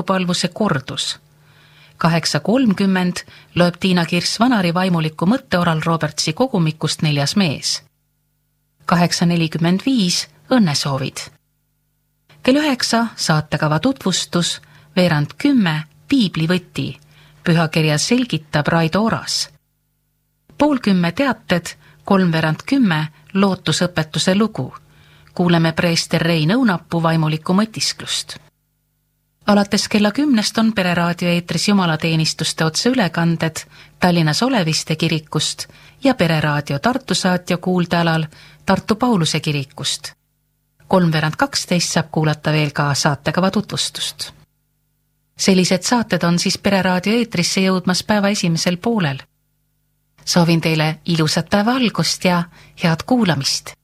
palvuse kordus. 8.30 loeb Tiina Kirss-Vanari vaimuliku mõtteoral Robertsi kogumikust 4. mees. 8.45 õnnesoovid. Kell 9 saatekava tutvustus, 9:10 piiblivõti, pühakirja selgitab Raido Oras. 9:30 teated, 9:30 lootusõpetuse lugu. Kuuleme preester Rein Õunapuu vaimulikku mõtisklust. Alates kella 10 on Pereraadio eetris jumalateenistuste otseülekanded Tallinnas Oleviste kirikust ja Pereraadio Tartu saatja kuuldealal Tartu Pauluse kirikust. 9:12 saab kuulata veel ka saatekava tutvustust. Sellised saated on siis Pereraadio eetrisse jõudmas päeva esimesel poolel. Soovin teile ilusat päeva algust ja head kuulamist!